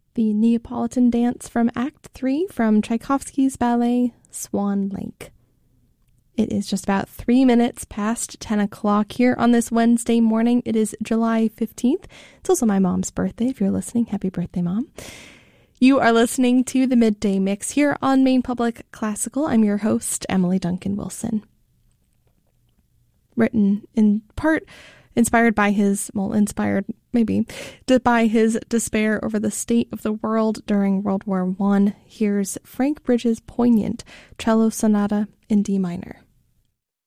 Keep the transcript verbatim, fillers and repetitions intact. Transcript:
the Neapolitan dance from Act three from Tchaikovsky's ballet Swan Lake. It is just about three minutes past ten o'clock here on this Wednesday morning. It is July fifteenth. It's also my mom's birthday. If you're listening, happy birthday, Mom. You are listening to the Midday Mix here on Maine Public Classical. I'm your host, Emily Duncan Wilson. Written in part, inspired by his, well, inspired maybe, by his despair over the state of the world during World War One, here's Frank Bridges' poignant cello sonata in D minor.